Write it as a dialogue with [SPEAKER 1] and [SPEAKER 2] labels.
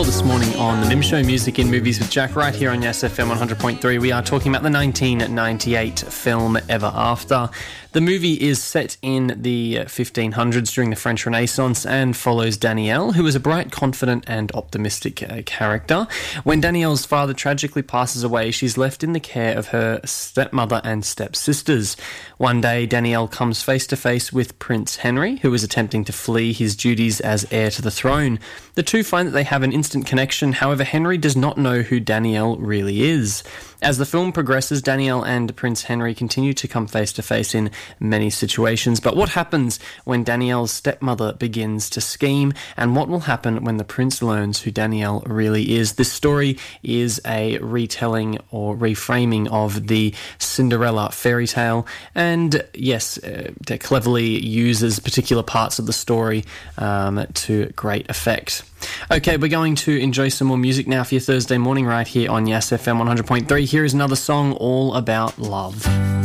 [SPEAKER 1] Well, this morning on The Mim Show, Music in Movies with Jack, right here on Yes FM 100.3, we are talking about the 1998 film Ever After. The movie is set in the 1500s during the French Renaissance and follows Danielle, who is a bright, confident and optimistic character. When Danielle's father tragically passes away, she's left in the care of her stepmother and stepsisters. One day, Danielle comes face to face with Prince Henry, who is attempting to flee his duties as heir to the throne. The two find that they have an instant connection. However, Henry does not know who Danielle really is. As the film progresses, Danielle and Prince Henry continue to come face to face in many situations. But what happens when Danielle's stepmother begins to scheme, and what will happen when the prince learns who Danielle really is? This story is a retelling or reframing of the Cinderella fairy tale, and yes, it cleverly uses particular parts of the story to great effect. Okay, we're going to enjoy some more music now for your Thursday morning right here on Yes FM 100.3. Here is another song all about love.